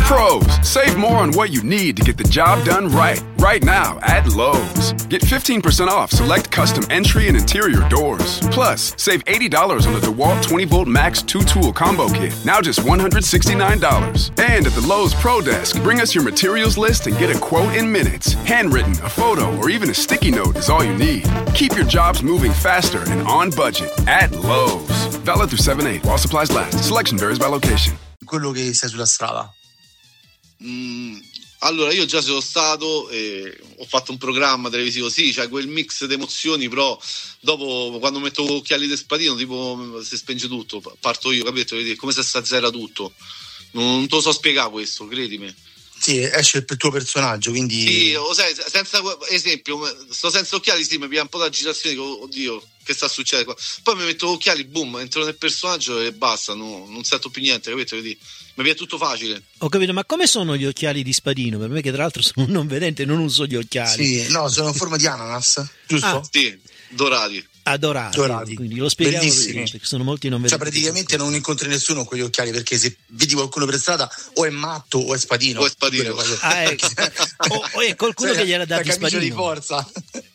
Pros, save more on what you need to get the job done right. Right now at Lowe's. Get 15% off select custom entry and interior doors. Plus, save $80 on the DeWalt 20-volt Max 2-tool combo kit. Now just $169. And at the Lowe's Pro Desk, bring us your materials list and get a quote in minutes. Handwritten, a photo, or even a sticky note is all you need. Keep your jobs moving faster and on budget at Lowe's. Valid through 7/8 while supplies last. Selection varies by location. Quello che sei sulla strada. Allora, io già sono stato e ho fatto un programma televisivo, sì, c'è quel mix di emozioni, però dopo, quando metto occhiali di Spadino, tipo, si spenge tutto, parto io, capito? Come se si azzera tutto. Non te lo so spiegare questo, credimi. Sì, esce il tuo personaggio, quindi... Sì, lo sai, senza esempio, sto senza occhiali, sì, mi piace un po' d'agitazione, dico, oddio, che sta succedendo qua? Poi mi metto occhiali, boom, entro nel personaggio e basta, no, non sento più niente, capito? Mi viene tutto facile. Ho capito, ma come sono gli occhiali di Spadino? Per me che tra l'altro sono un non vedente, non uso gli occhiali. Sì, no, sono in forma di ananas, giusto? Ah. Sì, dorati. Dorati. Quindi lo spiegavo perché sono molti non vedenti. Cioè praticamente non incontri nessuno con quegli occhiali, perché se vedi qualcuno per strada o è matto o è Spadino. O è Spadino. Ecco. o è qualcuno che gliel'ha dati Spadino. Di forza.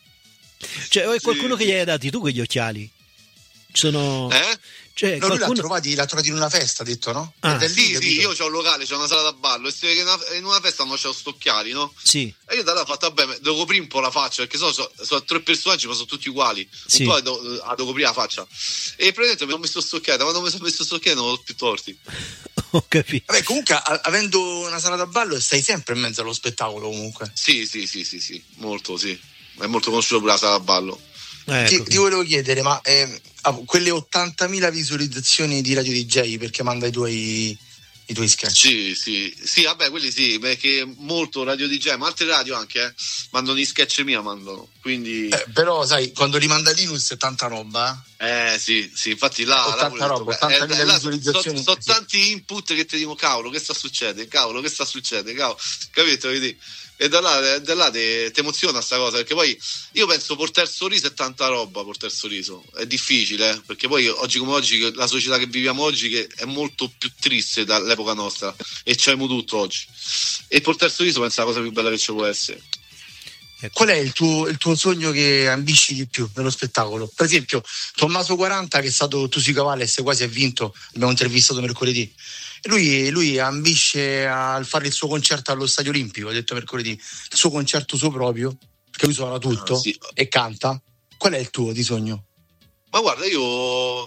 Cioè, o è qualcuno che gli hai dati tu quegli occhiali? Sono... Cioè, no, lui l'ha trovati in una festa, ha detto, no? Sì, io c'ho un locale, c'ho una sala da ballo e si vede che in una festa non c'ho sto occhiali, no? Sì. E io da là ho fatto, vabbè, devo coprire un po' la faccia, perché sono 3 personaggi ma sono tutti uguali. Sì. Un po' devo coprire la faccia. E praticamente mi ho messo sto occhiali, quando mi sono messo sto occhiali non ho più torti. Ho capito. Vabbè, comunque, avendo una sala da ballo, stai sempre in mezzo allo spettacolo, comunque. Sì, molto, sì. È molto conosciuto pure la sala da ballo. Ti volevo chiedere, ma quelle 80.000 visualizzazioni di Radio DJ, perché manda i tuoi sketch? Sì, vabbè, quelli sì, perché molto Radio DJ, ma altre radio anche, mandano gli sketch mia, quindi... però sai, quando li manda Linus è tanta roba, sì, infatti là... 80.000 visualizzazioni. Sono tanti input che ti dicono, cavolo, che sta succedendo, cavolo, capito, vedi? E da là ti emoziona sta cosa, perché poi io penso portare il sorriso è tanta roba, portare il sorriso è difficile, perché poi oggi come oggi la società che viviamo oggi che è molto più triste dall'epoca nostra e c'abbiamo tutto oggi, e portare il sorriso penso è la cosa più bella che ci può essere. Qual è il tuo sogno che ambisci di più nello spettacolo? Per esempio Tommaso 40, che è stato Tu sui Cavalles, quasi ha vinto, l'abbiamo intervistato mercoledì. Lui ambisce a fare il suo concerto allo Stadio Olimpico, ha detto mercoledì, il suo concerto suo proprio, perché lui suona tutto sì. E canta. Qual è il tuo di sogno? Ma guarda, io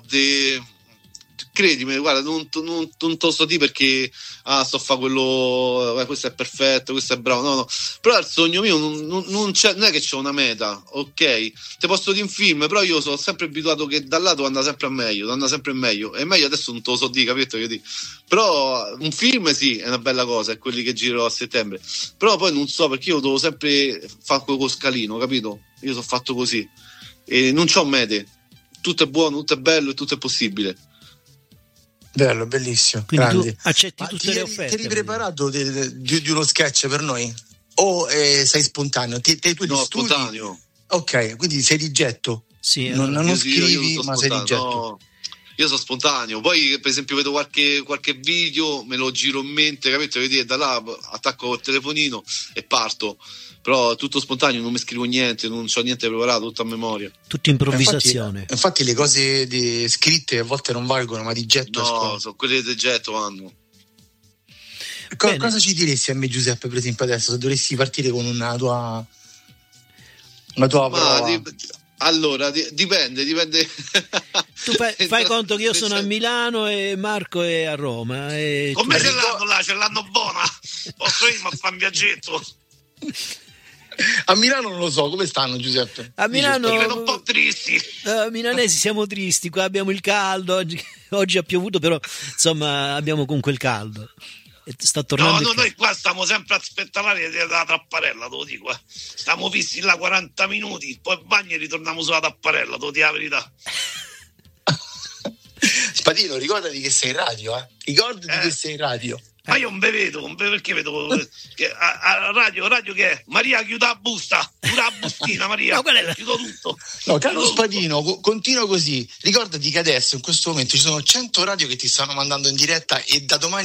credimi, guarda, non te lo so dire perché sto a fare quello, questo è perfetto, questo è bravo, no, però il sogno mio non è che c'è una meta, ok? Te posso dire un film, però io sono sempre abituato che dal lato anda sempre in meglio, e meglio adesso non te lo so dire, capito? Però un film sì, è una bella cosa, è quelli che giro a settembre, però poi non so, perché io devo sempre fare quello scalino, capito? Io sono fatto così e non c'ho mete, tutto è buono, tutto è bello e tutto è possibile. Bello, bellissimo. Quindi grandi. tu accetti tutte le offerte. Ti eri preparato di uno sketch per noi? O sei spontaneo? No, spontaneo. Ok, quindi sei di getto. Sì, non scrivi, ma sei di getto. No, io sono spontaneo. Poi, per esempio, vedo qualche video, me lo giro in mente, capito? Vedi, da là attacco il telefonino e parto. Però tutto spontaneo, non mi scrivo niente, non c'ho niente preparato, tutto a memoria. Tutta improvvisazione. Infatti le cose scritte a volte non valgono, ma di getto no, sono quelle di getto vanno. Cosa ci diresti a me, Giuseppe, per esempio, adesso, se dovessi partire con una tua prova? Allora, dipende. Tu fai conto che io sono a Milano e Marco è a Roma. Come ce l'hanno buona? Posso irmi a fare un viaggetto? A Milano non lo so, come stanno, Giuseppe? A Milano mi vedo un po' tristi. Milanesi siamo tristi, qua abbiamo il caldo, oggi ha piovuto, però insomma abbiamo comunque il caldo. E sta tornando. No, noi qua stiamo sempre a aspettare l'aria della tapparella, te lo dico. Stiamo fissi là 40 minuti, poi bagno e ritorniamo sulla tapparella, te lo dico la verità. Spadino, ricordati che sei in radio, eh? Ricordati che sei in radio. Ma io non vedo perché vedo che a radio che è? Maria, chiuda la busta, chiuda la bustina, Maria, chiudo tutto. No, caro Spadino, continua così. Ricordati che adesso in questo momento ci sono 100 radio che ti stanno mandando in diretta e da domani